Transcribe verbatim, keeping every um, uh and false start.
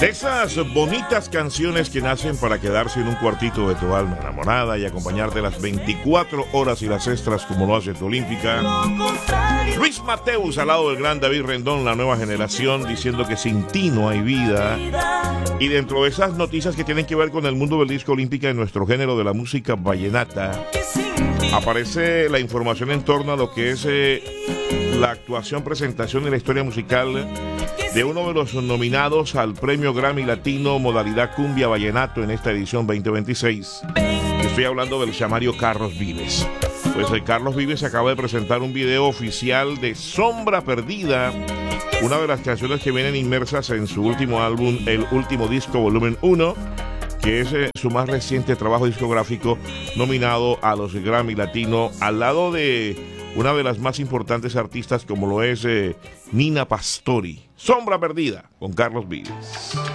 De esas bonitas canciones que nacen para quedarse en un cuartito de tu alma enamorada y acompañarte las veinticuatro horas y las extras como lo hace tu Olímpica. Luis Mateus al lado del gran David Rendón, la nueva generación, diciendo que sin ti no hay vida. Y dentro de esas noticias que tienen que ver con el mundo del disco Olímpica en nuestro género de la música vallenata, aparece la información en torno a lo que es eh, la actuación, presentación y la historia musical de uno de los nominados al Premio Grammy Latino modalidad Cumbia Vallenato en esta edición veinte veintiséis. Estoy hablando del chamario Carlos Vives. Pues el Carlos Vives acaba de presentar un video oficial de Sombra Perdida, una de las canciones que vienen inmersas en su último álbum, el último disco volumen uno, que es eh, su más reciente trabajo discográfico nominado a los Grammy Latino, al lado de una de las más importantes artistas como lo es eh, Nina Pastori. Sombra Perdida con Carlos Vives.